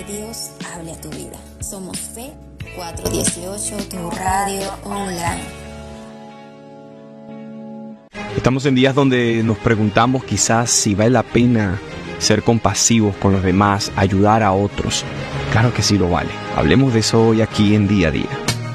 que Dios hable a tu vida. Somos Fe 418, tu radio online. Estamos en días donde nos preguntamos quizás si vale la pena ser compasivos con los demás, ayudar a otros. Claro que sí lo vale. Hablemos de eso hoy aquí en Día a Día.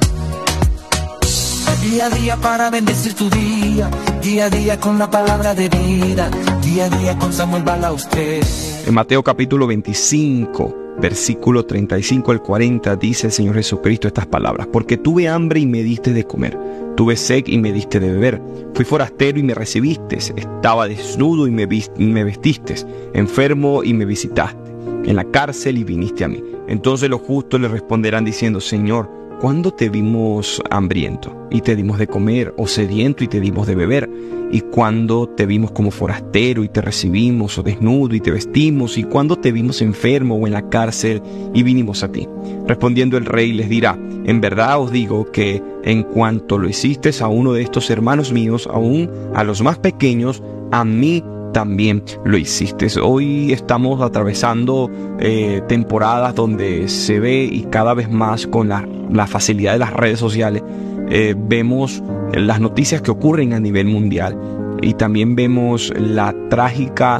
Día a día para bendecir tu día a día con la palabra de vida, día a día con Samuel Balaustre. En Mateo capítulo 25, versículo 35 al 40, dice el Señor Jesucristo estas palabras: porque tuve hambre y me diste de comer, tuve sed y me diste de beber, fui forastero y me recibiste, estaba desnudo y me vestiste, enfermo y me visitaste, en la cárcel y viniste a mí. Entonces los justos le responderán diciendo: Señor, ¿cuándo te vimos hambriento y te dimos de comer, o sediento y te dimos de beber? ¿Y cuándo te vimos como forastero y te recibimos, o desnudo y te vestimos? ¿Y cuándo te vimos enfermo o en la cárcel y vinimos a ti? Respondiendo el rey les dirá: en verdad os digo que en cuanto lo hiciste a uno de estos hermanos míos, aún a los más pequeños, a mí también lo hiciste. Hoy estamos atravesando temporadas donde se ve, y cada vez más con la facilidad de las redes sociales, vemos las noticias que ocurren a nivel mundial, y también vemos la trágica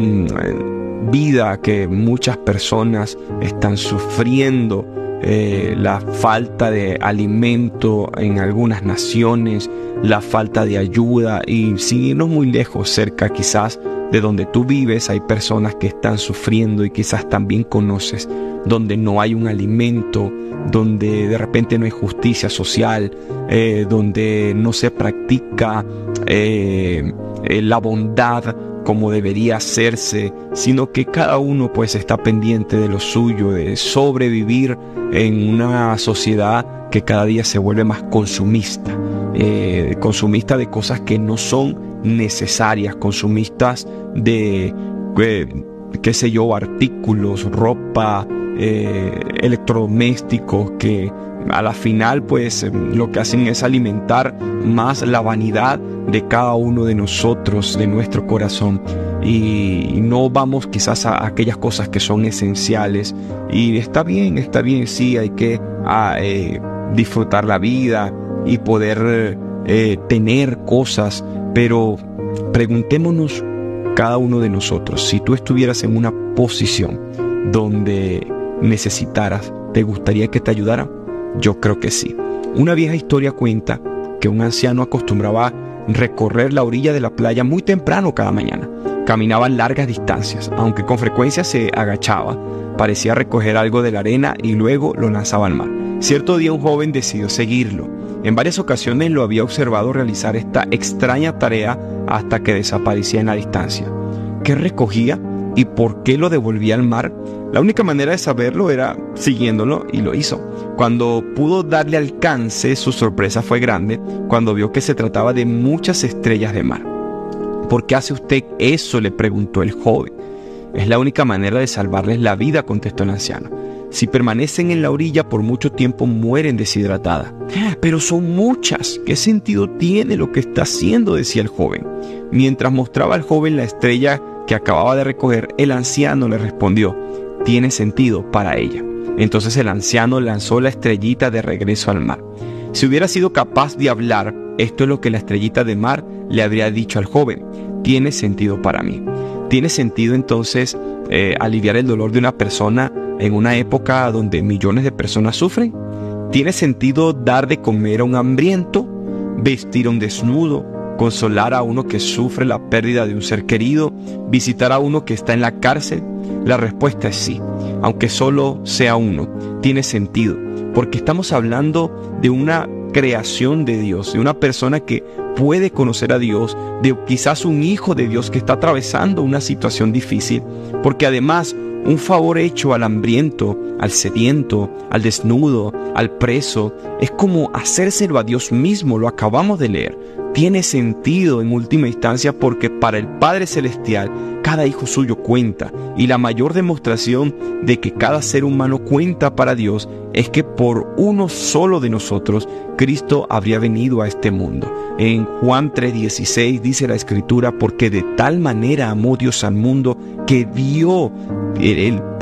vida que muchas personas están sufriendo, la falta de alimento en algunas naciones, la falta de ayuda, y sin irnos muy lejos, cerca quizás de donde tú vives, hay personas que están sufriendo y quizás también conoces, donde no hay un alimento, donde de repente no hay justicia social, donde no se practica la bondad como debería hacerse, sino que cada uno pues está pendiente de lo suyo, de sobrevivir en una sociedad que cada día se vuelve más consumista, consumista de cosas que no son necesarias, consumistas de, qué sé yo, artículos, ropa, electrodomésticos, que a la final pues lo que hacen es alimentar más la vanidad de cada uno de nosotros, de nuestro corazón, y no vamos quizás a aquellas cosas que son esenciales. Y está bien, sí, hay que disfrutar la vida y poder tener cosas, pero preguntémonos cada uno de nosotros: si tú estuvieras en una posición donde necesitaras, ¿te gustaría que te ayudara? Yo creo que sí. Una vieja historia cuenta que un anciano acostumbraba recorrer la orilla de la playa muy temprano cada mañana. Caminaba largas distancias, aunque con frecuencia se agachaba, parecía recoger algo de la arena y luego lo lanzaba al mar. Cierto día un joven decidió seguirlo. En varias ocasiones lo había observado realizar esta extraña tarea hasta que desaparecía en la distancia. ¿Qué recogía y por qué lo devolvía al mar? La única manera de saberlo era siguiéndolo, y lo hizo. Cuando pudo darle alcance, su sorpresa fue grande cuando vio que se trataba de muchas estrellas de mar. ¿Por qué hace usted eso?, le preguntó el joven. Es la única manera de salvarles la vida, contestó el anciano. Si permanecen en la orilla por mucho tiempo, mueren deshidratadas. Pero son muchas. ¿Qué sentido tiene lo que está haciendo?, decía el joven. Mientras mostraba al joven la estrella que acababa de recoger, el anciano le respondió: tiene sentido para ella. Entonces el anciano lanzó la estrellita de regreso al mar. Si hubiera sido capaz de hablar, esto es lo que la estrellita de mar le habría dicho al joven: tiene sentido para mí. ¿Tiene sentido entonces aliviar el dolor de una persona en una época donde millones de personas sufren? ¿Tiene sentido dar de comer a un hambriento, vestir a un desnudo, consolar a uno que sufre la pérdida de un ser querido, visitar a uno que está en la cárcel? La respuesta es sí, aunque solo sea uno. Tiene sentido, porque estamos hablando de una creación de Dios, de una persona que puede conocer a Dios, de quizás un hijo de Dios que está atravesando una situación difícil, porque además un favor hecho al hambriento, al sediento, al desnudo, al preso, es como hacérselo a Dios mismo. Lo acabamos de leer. Tiene sentido en última instancia porque para el Padre Celestial cada hijo suyo cuenta, y la mayor demostración de que cada ser humano cuenta para Dios es que por uno solo de nosotros Cristo habría venido a este mundo. En Juan 3:16 dice la Escritura: porque de tal manera amó Dios al mundo que dio el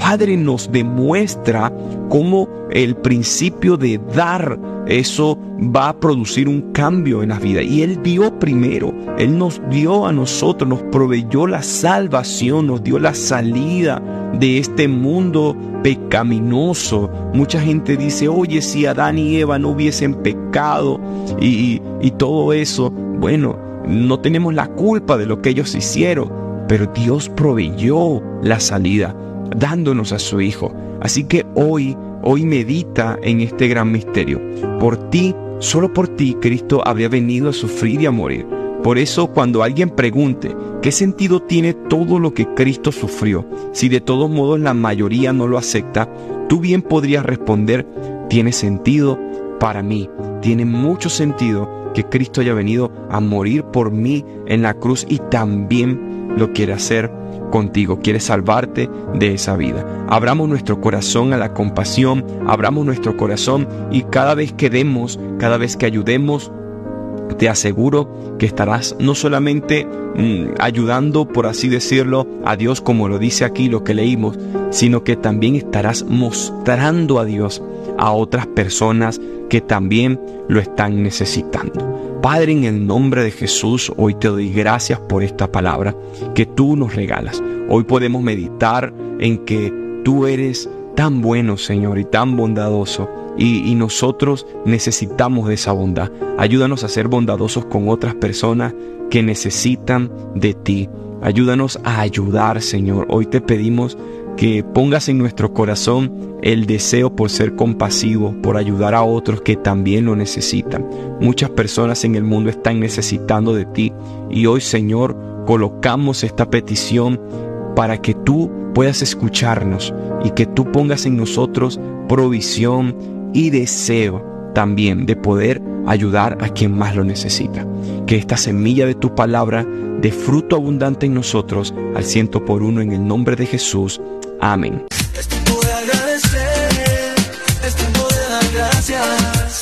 Padre nos demuestra cómo el principio de dar, eso va a producir un cambio en la vida. Y Él dio primero, Él nos dio a nosotros, nos proveyó la salvación, nos dio la salida de este mundo pecaminoso. Mucha gente dice, oye, si Adán y Eva no hubiesen pecado y todo eso, bueno, no tenemos la culpa de lo que ellos hicieron, pero Dios proveyó la salida, dándonos a su Hijo. Así que hoy medita en este gran misterio. Por ti, solo por ti, Cristo habría venido a sufrir y a morir. Por eso, cuando alguien pregunte, ¿qué sentido tiene todo lo que Cristo sufrió? Si de todos modos la mayoría no lo acepta, tú bien podrías responder, tiene sentido para mí. Tiene mucho sentido que Cristo haya venido a morir por mí en la cruz, y también lo quiere hacer contigo, quiere salvarte de esa vida. Abramos nuestro corazón a la compasión, abramos nuestro corazón, y cada vez que demos, cada vez que ayudemos, te aseguro que estarás no solamente ayudando, por así decirlo, a Dios, como lo dice aquí lo que leímos, sino que también estarás mostrando a Dios a otras personas que también lo están necesitando. Padre, en el nombre de Jesús, hoy te doy gracias por esta palabra que tú nos regalas. Hoy podemos meditar en que tú eres tan bueno, Señor, y tan bondadoso, y nosotros necesitamos de esa bondad. Ayúdanos a ser bondadosos con otras personas que necesitan de ti. Ayúdanos a ayudar, Señor. Hoy te pedimos que pongas en nuestro corazón el deseo por ser compasivo, por ayudar a otros que también lo necesitan. Muchas personas en el mundo están necesitando de ti, y hoy, Señor, colocamos esta petición para que tú puedas escucharnos y que tú pongas en nosotros provisión y deseo también de poder ayudar a quien más lo necesita. Que esta semilla de tu palabra dé fruto abundante en nosotros al 100%, en el nombre de Jesús. Amén. Es tiempo de agradecer, es tiempo de dar gracias.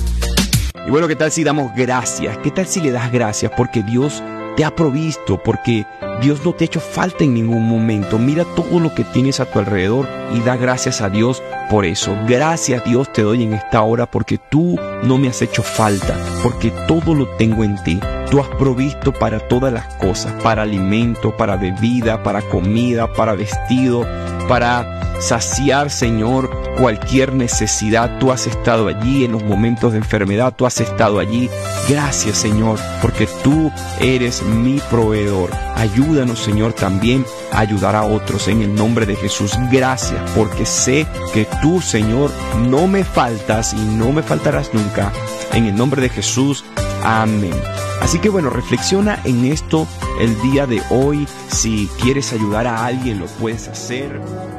Y bueno, ¿qué tal si damos gracias? ¿Qué tal si le das gracias? Porque Dios te ha provisto, porque Dios no te ha hecho falta en ningún momento. Mira todo lo que tienes a tu alrededor y da gracias a Dios por eso. Gracias, Dios, te doy en esta hora porque tú no me has hecho falta, porque todo lo tengo en ti. Tú has provisto para todas las cosas, para alimento, para bebida, para comida, para vestido, para saciar, Señor, cualquier necesidad. Tú has estado allí en los momentos de enfermedad, tú has estado allí. Gracias, Señor, porque tú eres mi proveedor. Ayúdanos, Señor, también a ayudar a otros en el nombre de Jesús. Gracias, porque sé que tú, Señor, no me faltas y no me faltarás nunca. En el nombre de Jesús. Amén. Así que bueno, reflexiona en esto el día de hoy. Si quieres ayudar a alguien, lo puedes hacer.